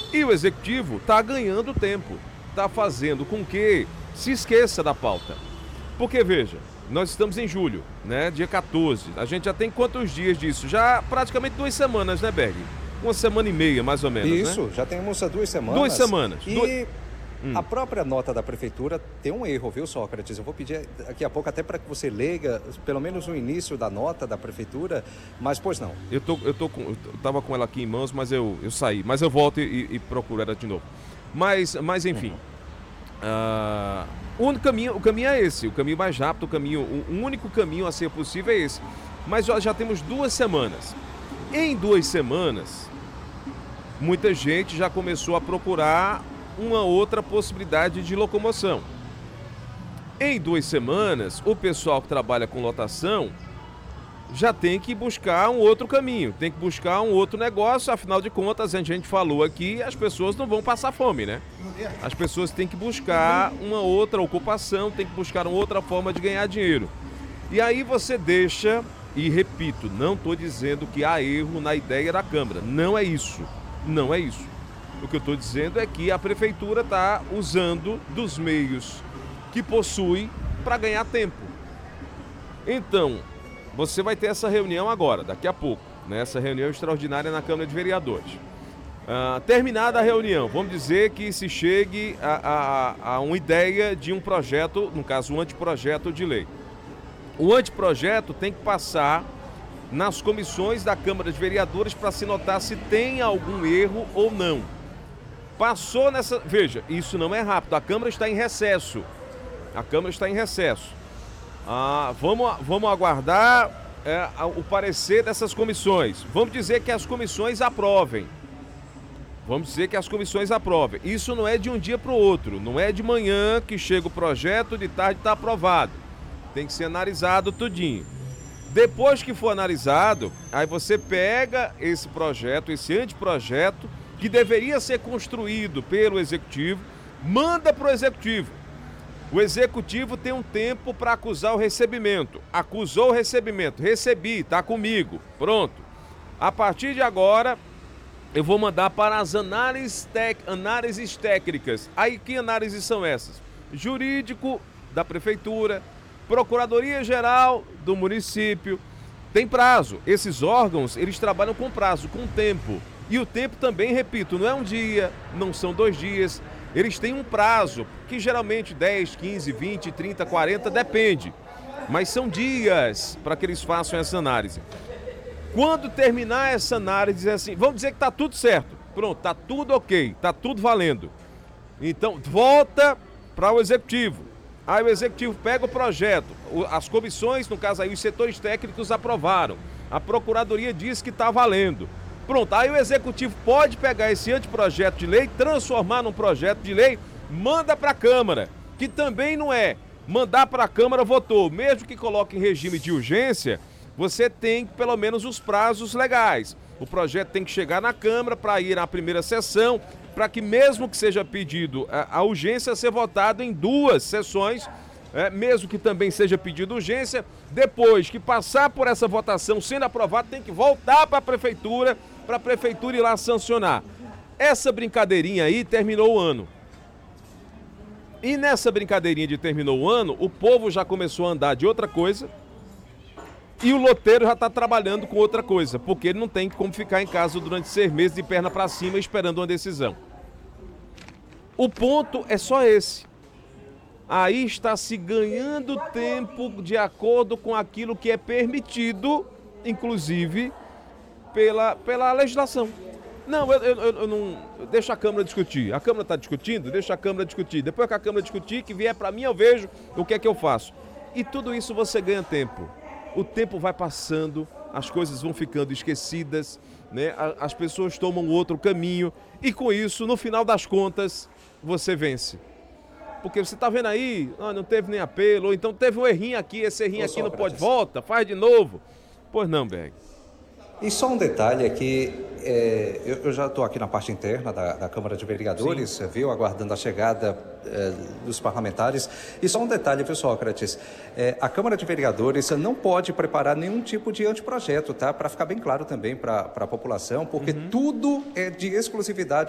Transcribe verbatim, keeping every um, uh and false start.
E o Executivo está ganhando tempo, está fazendo com que se esqueça da pauta. Porque, veja, nós estamos em julho, né? Dia quatorze. A gente já tem quantos dias disso? Já praticamente duas semanas, né, Berg? Uma semana e meia, mais ou menos, Isso, né? já temos duas semanas. Duas semanas. E Du... hum. a própria nota da prefeitura tem um erro, viu, Sócrates? Eu vou pedir daqui a pouco até para que você leia pelo menos o início da nota da prefeitura, mas pois não. Eu, tô, eu, tô com, eu tava com ela aqui em mãos, mas eu, eu saí. Mas eu volto e, e procuro ela de novo. Mas, mas enfim... Uhum. Uh, o, único caminho, o caminho é esse, o caminho mais rápido, o caminho, o único caminho a ser possível é esse. Mas já, já temos duas semanas. Em duas semanas, muita gente já começou a procurar uma outra possibilidade de locomoção. Em duas semanas, o pessoal que trabalha com lotação já tem que buscar um outro caminho, tem que buscar um outro negócio, afinal de contas, a gente falou aqui, as pessoas não vão passar fome, né? As pessoas têm que buscar uma outra ocupação, têm que buscar uma outra forma de ganhar dinheiro. E aí você deixa, e repito, não estou dizendo que há erro na ideia da Câmara, não é isso, não é isso. O que eu estou dizendo é que a Prefeitura está usando dos meios que possui para ganhar tempo. Então, você vai ter essa reunião agora, daqui a pouco, né? Essa reunião extraordinária na Câmara de Vereadores. Uh, terminada a reunião, vamos dizer que se chegue a, a, a uma ideia de um projeto, no caso, um anteprojeto de lei. O anteprojeto tem que passar nas comissões da Câmara de Vereadores para se notar se tem algum erro ou não. Passou nessa... Veja, isso não é rápido, a Câmara está em recesso. A Câmara está em recesso. Ah, vamos, vamos aguardar é, o parecer dessas comissões. Vamos dizer que as comissões aprovem. Vamos dizer que as comissões aprovem. Isso não é de um dia para o outro. Não é de manhã que chega o projeto, de tarde está aprovado. Tem que ser analisado tudinho. Depois que for analisado, aí você pega esse projeto, esse anteprojeto, que deveria ser construído pelo Executivo, manda para o Executivo. O Executivo tem um tempo para acusar o recebimento. Acusou o recebimento. Recebi, está comigo. Pronto. A partir de agora, eu vou mandar para as análises, tec... análises técnicas. Aí, que análises são essas? Jurídico da Prefeitura, Procuradoria-Geral do município. Tem prazo. Esses órgãos, eles trabalham com prazo, com tempo. E o tempo também, repito, não é um dia, não são dois dias. Eles têm um prazo, que geralmente dez, quinze, vinte, trinta, quarenta, depende. Mas são dias para que eles façam essa análise. Quando terminar essa análise, é assim, vamos dizer que está tudo certo. Pronto, está tudo ok, está tudo valendo. Então, volta para o Executivo. Aí o Executivo pega o projeto. As comissões, no caso aí, os setores técnicos aprovaram. A Procuradoria diz que está valendo. Pronto, aí o Executivo pode pegar esse anteprojeto de lei, transformar num projeto de lei, manda para a Câmara, que também não é mandar para a Câmara, votou. Mesmo que coloque em regime de urgência, você tem pelo menos os prazos legais. O projeto tem que chegar na Câmara para ir na primeira sessão, para que mesmo que seja pedido a, a urgência, ser votado em duas sessões, é, mesmo que também seja pedido urgência, depois que passar por essa votação sendo aprovado, tem que voltar para a Prefeitura, para a Prefeitura ir lá sancionar. Essa brincadeirinha aí terminou o ano. E nessa brincadeirinha de terminou o ano, o povo já começou a andar de outra coisa e o loteiro já está trabalhando com outra coisa, porque ele não tem como ficar em casa durante seis meses de perna para cima esperando uma decisão. O ponto é só esse. Aí está se ganhando tempo de acordo com aquilo que é permitido, inclusive pela, pela legislação. Não, eu, eu, eu não... Deixa a Câmara discutir. A Câmara está discutindo? Deixa a Câmara discutir. Depois que a Câmara discutir, que vier para mim, eu vejo o que é que eu faço. E tudo isso você ganha tempo. O tempo vai passando, as coisas vão ficando esquecidas, né? As pessoas tomam outro caminho e com isso, no final das contas, você vence. Porque você está vendo aí, ah, não teve nem apelo, ou então teve um errinho aqui, esse errinho aqui não pode, volta, faz de novo. Pois não, Berg. E só um detalhe é que é, eu, eu já estou aqui na parte interna da, da Câmara de Vereadores, Sim. viu, aguardando a chegada é, dos parlamentares. E só um detalhe, viu, Sócrates, é, a Câmara de Vereadores não pode preparar nenhum tipo de anteprojeto, tá? Para ficar bem claro também para a população, porque uhum. tudo é de exclusividade